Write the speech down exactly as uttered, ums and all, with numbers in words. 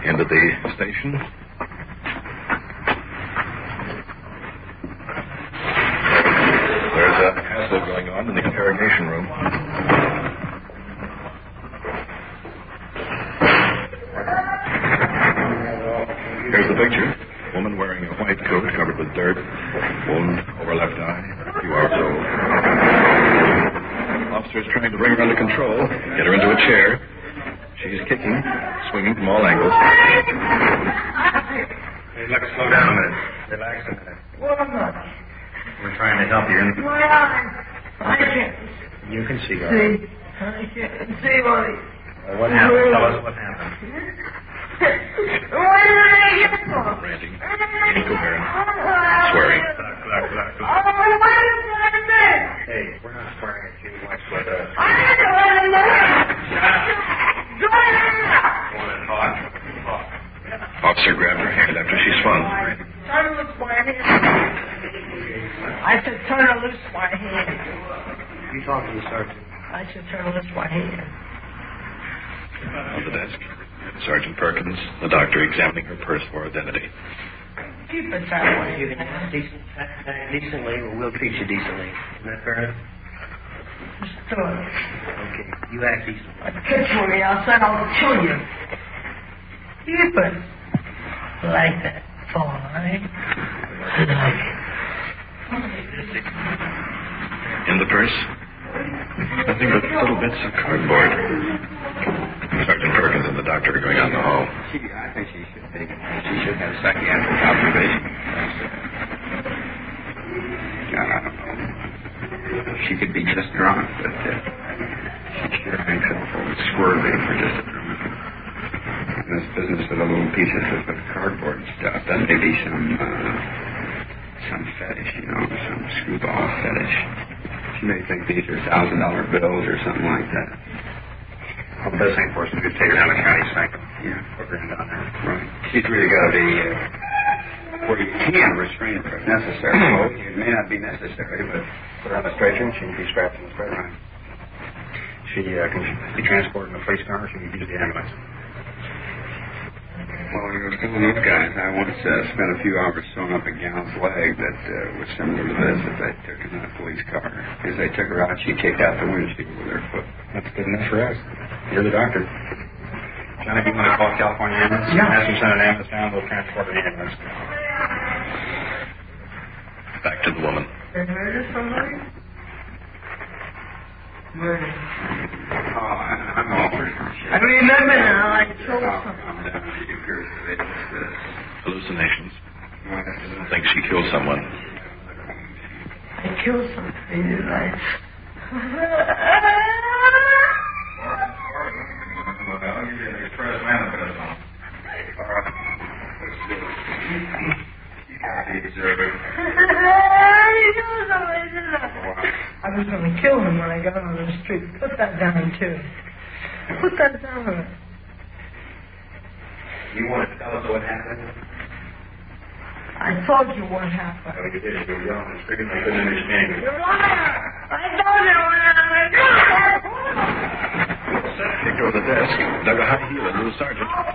into the station. There's a hassle going on in the interrogation room. Here's the picture. Woman wearing a white coat covered with dirt. Wound over left eye. A few hours old. Officers trying to bring her under control. Get her into a chair. She's kicking, swinging from all angles. Hey, let us slow down a minute. Relax a minute. Well, I'm not. We're trying to help you. My eyes. I can't You can see, all see. right. I can't see what he... Well, what happened? Tell us what happened. Where did I get from? Ranting, incoherent, swearing. Look, look, look, look. Oh, what is that? Hey, we're not swearing at you. Watch what us. I don't know. Go on and talk. Talk. Officer grabbed her hand after she swung. Turn loose my hand. I said turn loose my hand. You talk to the sergeant. I said turn loose my hand. On the desk, Sergeant Perkins, the doctor examining her purse for identity. Keep it that way. You can act decent, act, act decently, or we'll treat you decently. Isn't that fair enough? Just do it. Okay, you act decently. Catch me, I said I'll kill you. Keep it. Like that. Fine. Like it. In the purse, nothing but little bits of cardboard. Sergeant Perkins and the doctor are going out in the hall. She, I think she should be. She should have psychiatric observation. God, I don't know. She could be just drunk, but uh, she sure ain't so squirrely for just a drunk. And this business of the little pieces of the cardboard stuff, that may be some, uh, some fetish, you know, some screwball fetish. She may think these are thousand dollar bills or something like that. Well, the best thing for us is to take her down to county cycle. Yeah, put her in down there. Right. She's really got to be uh, where you can restrain her if necessary. Well, it may not be necessary, but put her on the stretcher and she can be strapped in the stretcher. Right. She uh, can be transported in a police car or she can be to the ambulance. Well, you know, some of these guys, I once uh, spent a few hours sewing up a gal's leg that uh, was similar to this that they took in a police car. As they took her out, she kicked out the windshield with her foot. That's good enough for us. You're the doctor. Johnny, if you want to call California ambulance, Yeah. ask them to send an ambulance down, we'll transport an ambulance. Back to the woman. They murder somebody? Murder. Oh, I, I'm all for it. I remember now, I told Oh, something. I'm down to you, Chris. It's this. Hallucinations. Well, that's Doesn't think she killed someone. I killed somebody, did I? Well, you did the express manifest on. All right. Let's do it. You got to deserve it. I was going to kill him when I got on the street. Put that down, too. Put that down. You want to tell us what happened? I told you what happened. Oh, you did. You were yelling and screaming. I couldn't understand you. You're a liar! I told you what happened. Kicked over the desk, dug a high heel into the sergeant.